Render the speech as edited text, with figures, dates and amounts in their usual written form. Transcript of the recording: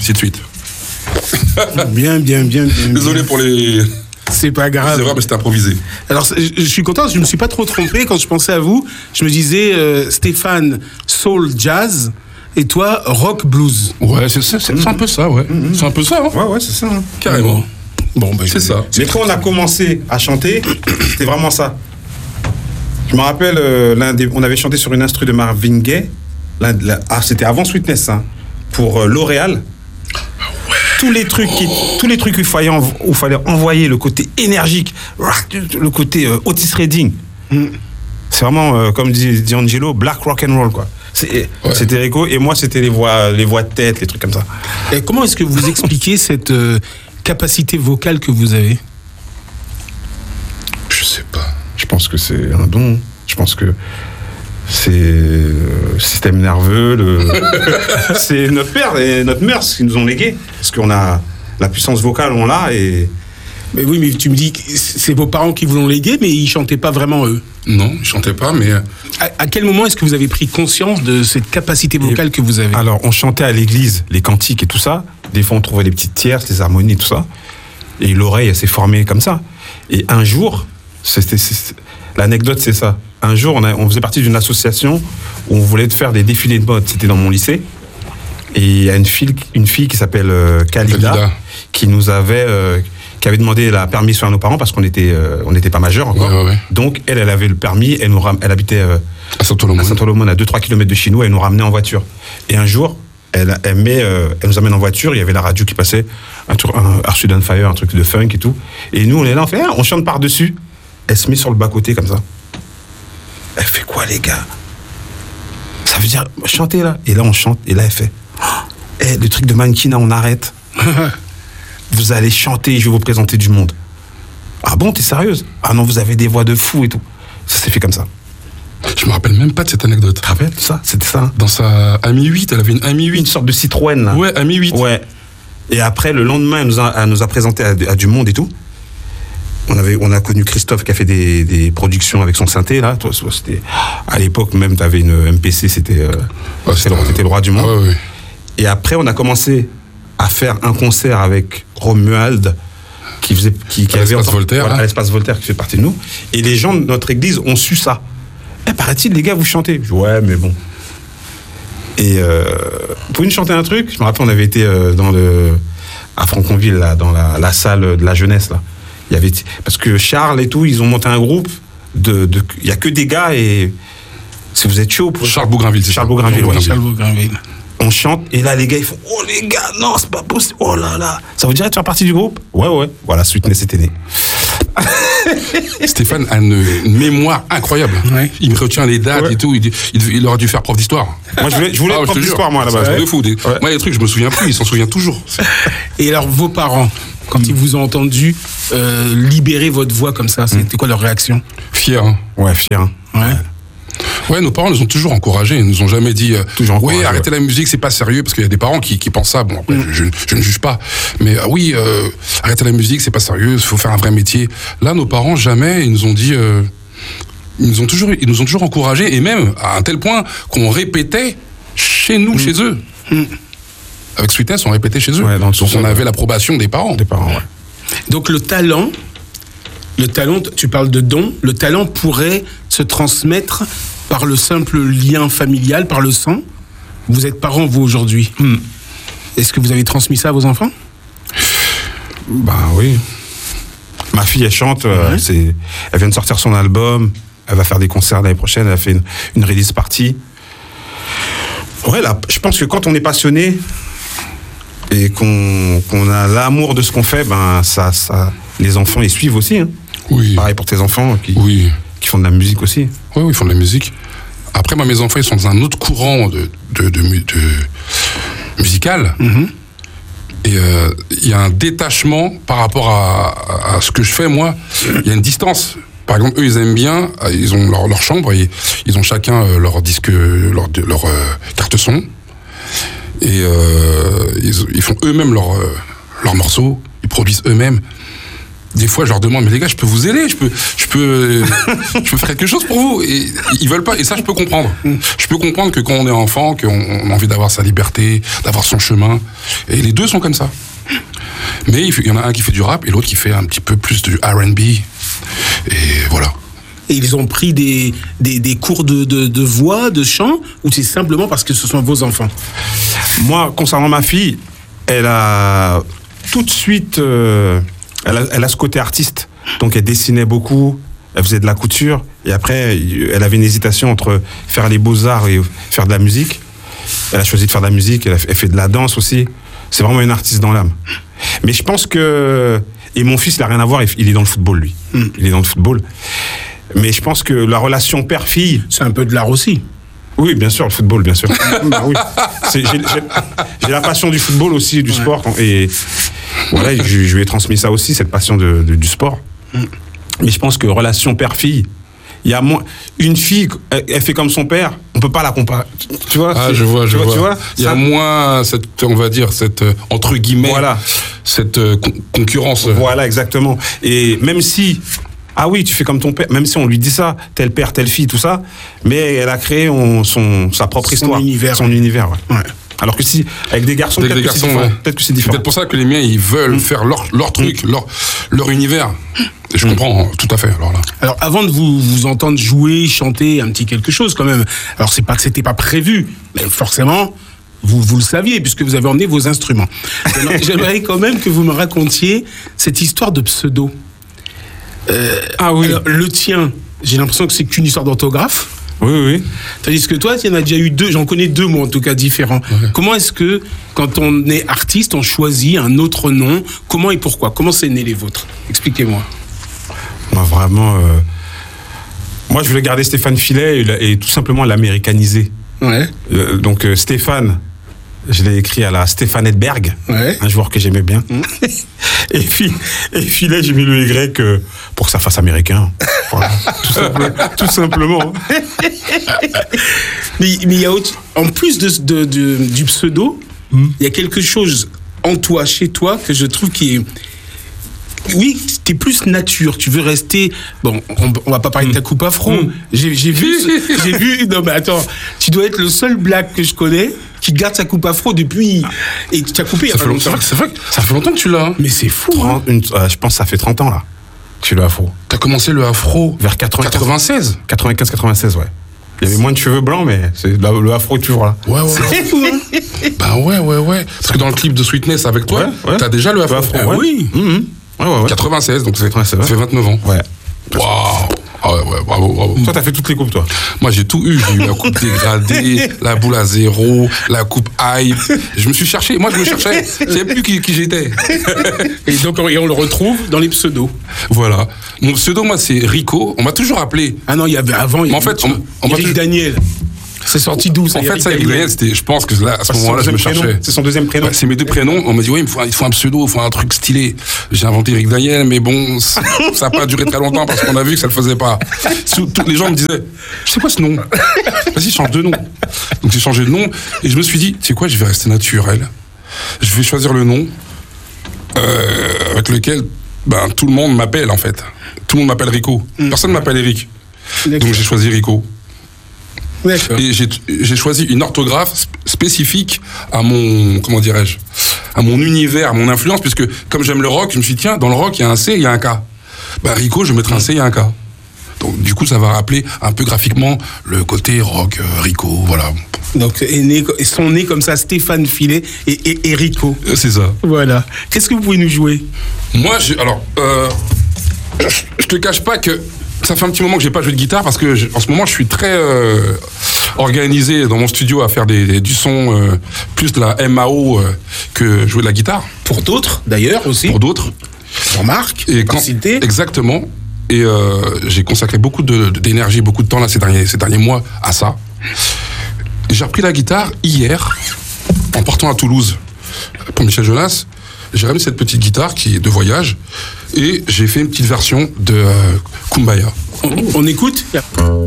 ainsi de suite. Bien. Désolé pour les... C'est pas grave. C'est vrai, mais c'était improvisé. Alors, je suis content, je me suis pas trop trompé quand je pensais à vous. Je me disais, Stéphane, soul, jazz, et toi, rock, blues. Ouais, c'est un peu ça, ouais. C'est un peu ça, hein. Ouais, c'est ça. Hein. Carrément. Bon, ben, c'est ça. Mais quand on a commencé à chanter, c'était vraiment ça. Je me rappelle, on avait chanté sur une instru de Marvin Gaye. C'était avant Sweetness, hein, pour L'Oréal. Tous les trucs où il fallait envoyer le côté énergique, le côté Otis Redding. C'est vraiment, comme dit D'Angelo, black rock and roll, quoi. C'était Rico, et moi, c'était les voix de tête, les trucs comme ça. Et comment est-ce que vous expliquez cette capacité vocale que vous avez? Je sais pas. Je pense que c'est un don. Je pense que c'est le système nerveux, c'est notre père et notre mère qui nous ont légué. Parce qu'on a la puissance vocale, on l'a. Mais oui, mais tu me dis que c'est vos parents qui vous l'ont légué, mais ils chantaient pas vraiment eux. Non, ils chantaient pas, mais... À quel moment est-ce que vous avez pris conscience de cette capacité vocale que vous avez? Alors, on chantait à l'église, les cantiques et tout ça. Des fois, on trouvait les petites tierces, les harmonies et tout ça. Et l'oreille, elle s'est formée comme ça. Et un jour, l'anecdote, c'est ça. Un jour, on faisait partie d'une association où on voulait faire des défilés de mode. C'était dans mon lycée. Et il y a une fille qui s'appelle Khalida, qui avait demandé la permission à nos parents parce qu'on n'était pas majeurs encore. Ouais. Donc, elle avait le permis. Elle habitait à Saint-Olomone, à 2-3 km de chez nous. Elle nous ramenait en voiture. Et un jour, elle nous amène en voiture. Il y avait la radio qui passait, un Earth, Wind & Fire, un truc de funk et tout. Et nous, on est là, on chante par-dessus. Elle se met sur le bas-côté comme ça. Elle fait quoi, les gars? Ça veut dire, chantez là. Et là, on chante. Et là, elle fait, le truc de mannequinat, on arrête. Vous allez chanter, je vais vous présenter du monde. Ah bon, t'es sérieuse? Ah non, vous avez des voix de fou et tout. Ça s'est fait comme ça. Je me rappelle même pas de cette anecdote. Tu te rappelles ça? C'était ça. Hein. Dans sa Ami 8, elle avait une Ami 8. Une sorte de Citroën, là. Ouais, Ami 8. Ouais. Et après, le lendemain, elle nous a présenté à du monde et tout. On a connu Christophe qui a fait des productions avec son synthé, là. Toi, c'était... À l'époque, même, t'avais une MPC, c'était le roi du monde. Ouais. Et après, on a commencé à faire un concert avec Romuald, qui à l'espace Voltaire. Voilà, à l'espace Voltaire, qui fait partie de nous. Et les gens de notre église ont su ça. Paraît-il, les gars, vous chantez. Je dis, ouais, mais bon. Et vous pouvez nous chanter un truc? Je me rappelle, on avait été à Franconville, là, dans la salle de la jeunesse, là. Parce que Charles et tout, ils ont monté un groupe il y a que des gars, et si vous êtes chaud pour... Charles Bougrainville, c'est Charles Bougrainville, ouais. Charles Bougrainville. On chante, et là, les gars, ils font, oh les gars, non, c'est pas possible, oh là là. Ça vous dirait de faire partie du groupe? Ouais. Voilà, Sweetness était né. Stéphane a une mémoire incroyable. Ouais. Il me retient les dates et tout. Il aurait dû faire prof d'histoire. Moi, je voulais être prof d'histoire, moi, à la base. C'est fou. Moi, les trucs, je me souviens plus. Il s'en souvient toujours. Et alors, vos parents, quand ils vous ont entendu libérer votre voix comme ça, c'était quoi leur réaction? Fiers. Hein. Ouais, fiers. Ouais. Ouais, nos parents nous ont toujours encouragés. Ils nous ont jamais dit oui, arrêtez la musique, c'est pas sérieux, parce qu'il y a des parents qui pensent ça. Bon, après, je ne juge pas. Mais oui, arrêtez la musique, c'est pas sérieux, il faut faire un vrai métier. Là, nos parents, jamais, ils nous ont dit... ils nous ont toujours encouragés, et même à un tel point qu'on répétait chez nous, chez eux. Avec Sweetness, on répétait chez eux. Ouais, donc on avait l'approbation des parents. Donc le talent, tu parles de don, le talent pourrait se transmettre par le simple lien familial, par le sang. Vous êtes parents, vous, aujourd'hui. Est-ce que vous avez transmis ça à vos enfants? Ben oui. Ma fille, elle chante, elle vient de sortir son album, elle va faire des concerts l'année prochaine, elle a fait une release party. Ouais, là, je pense que quand on est passionné et qu'on a l'amour de ce qu'on fait, ben ça, les enfants, ils suivent aussi. Hein. Oui. Pareil pour tes enfants qui font de la musique aussi. Oui, ils font de la musique. Après, moi, mes enfants, ils sont dans un autre courant de musical. Et il y a un détachement par rapport à ce que je fais, moi. Il y a une distance. Par exemple, eux, ils aiment bien, ils ont leur chambre, et ils ont chacun leur disque, leur carte son. Et ils font eux-mêmes leurs morceaux, ils produisent eux-mêmes. des fois, je leur demande, mais les gars, je peux vous aider, je peux faire quelque chose pour vous. Et ils veulent pas. Et ça, je peux comprendre. Je peux comprendre que quand on est enfant, qu'on a envie d'avoir sa liberté, d'avoir son chemin. Et les deux sont comme ça. Mais il y en a un qui fait du rap et l'autre qui fait un petit peu plus du R&B. Et voilà. Et ils ont pris des cours de voix, de chant, ou c'est simplement parce que ce sont vos enfants? Moi, concernant ma fille, elle a tout de suite... elle a ce côté artiste. Donc elle dessinait beaucoup, elle faisait de la couture. Et après, elle avait une hésitation entre faire les beaux-arts et faire de la musique. Elle a choisi de faire de la musique, elle fait de la danse aussi. C'est vraiment une artiste dans l'âme. Mais je pense que... Et mon fils, il n'a rien à voir, il est dans le football, lui. Il est dans le football. Mais je pense que la relation père-fille... C'est un peu de l'art aussi. Oui, bien sûr, le football, bien sûr. Oui. J'ai la passion du football aussi, du sport. Et voilà, je lui ai transmis ça aussi, cette passion du sport. Mais je pense que relation père-fille, il y a moins... Une fille, elle fait comme son père, on peut pas la comparer. Tu vois? Ah, je vois. Tu vois, il y a moins cette, on va dire, cette, entre guillemets, voilà, cette concurrence. Voilà, exactement. Et même si... Ah oui, tu fais comme ton père, même si on lui dit ça, tel père, telle fille, tout ça, mais elle a créé sa propre histoire. Son univers, ouais. Alors que si, avec des garçons, peut-être que c'est différent. C'est peut-être pour ça que les miens, ils veulent faire leur truc, leur univers. Et je comprends tout à fait. Alors, avant de vous entendre jouer, chanter un petit quelque chose quand même, alors c'est pas que c'était pas prévu, mais forcément... Vous le saviez, puisque vous avez emmené vos instruments. J'aimerais quand même que vous me racontiez cette histoire de pseudo. Ah oui. Alors, le tien, j'ai l'impression que c'est qu'une histoire d'orthographe. Oui. Tandis que toi, il y en a déjà eu deux, j'en connais deux, moi, en tout cas, différents. Ouais. Comment est-ce que, quand on est artiste, on choisit un autre nom? Comment et pourquoi? Comment c'est né les vôtres? Expliquez-moi. Moi, vraiment... Moi, je voulais garder Stéphane Filet et tout simplement l'américaniser. Ouais. Donc, Stéphane... Je l'ai écrit à la Stéphane Edberg, un joueur que j'aimais bien. Et puis là, j'ai mis le Y pour que ça fasse américain. Voilà, tout simplement. Mais il y a en plus du pseudo, il y a quelque chose en toi, chez toi, que je trouve qui est... Oui, t'es plus nature. Tu veux rester... Bon, on va pas parler de ta coupe afro. J'ai vu... Non, mais attends. Tu dois être le seul black que je connais qui garde sa coupe afro depuis... Et tu as coupé il y a pas longtemps. C'est vrai que ça fait longtemps que tu l'as. Mais c'est fou. Je pense que ça fait 30 ans, là, que tu l'as afro. T'as commencé le afro vers 96 95-96, ouais. Il y avait moins de cheveux blancs, mais le afro est toujours là. Ouais. C'est fou, hein. Bah ouais. Parce que dans le clip de Sweetness avec toi, t'as déjà le afro. Ah oui. Ouais. 96, donc ça fait 29 ans. Ouais. Waouh. Ah ouais, bravo. Toi, t'as fait toutes les coupes, toi? Moi, j'ai tout eu. J'ai eu la coupe dégradée, la boule à zéro, la coupe hype. Je me suis cherché. Moi, je me cherchais. Je savais plus qui j'étais. Et donc, on le retrouve dans les pseudos. Voilà. Mon pseudo, moi, c'est Rico. On m'a toujours appelé. Ah non, il y avait avant. En fait, on Eric Daniel. C'est sorti d'où ça? En fait, ça, Eric Daniel, c'était, je pense que là, à ce moment-là, je me cherchais. C'est son deuxième prénom. Ouais, c'est mes deux prénoms. On m'a dit, oui, il faut un pseudo, il faut un truc stylé. J'ai inventé Eric Daniel, mais bon, ça n'a pas duré très longtemps parce qu'on a vu que ça le faisait pas. Les gens me disaient, c'est quoi ce nom? Vas-y, change de nom. Donc j'ai changé de nom et je me suis dit, tu sais quoi, je vais rester naturel. Je vais choisir le nom avec lequel tout le monde m'appelle, en fait. Tout le monde m'appelle Rico. Personne ne m'appelle Eric. Donc j'ai choisi Rico. Et j'ai choisi une orthographe spécifique à mon, comment dirais-je, à mon univers, à mon influence, puisque comme j'aime le rock, je me suis dit, tiens, dans le rock, il y a un C, il y a un K. Rico, je vais mettre un C, il y a un K. Donc, du coup, ça va rappeler un peu graphiquement le côté rock, Rico, voilà. Donc, sont nés comme ça Stéphane Filet et Rico. C'est ça. Voilà. Qu'est-ce que vous pouvez nous jouer? Moi, je te cache pas que ça fait un petit moment que j'ai pas joué de guitare parce que en ce moment je suis très organisé dans mon studio à faire du son plus de la MAO que jouer de la guitare. Pour d'autres d'ailleurs aussi. Pour d'autres. Pour Marc. Et exactement. Et j'ai consacré beaucoup d'énergie, beaucoup de temps là ces derniers mois à ça. J'ai repris la guitare hier en partant à Toulouse pour Michel Jonas. J'ai ramené cette petite guitare qui est de voyage et j'ai fait une petite version de Kumbaya. On écoute?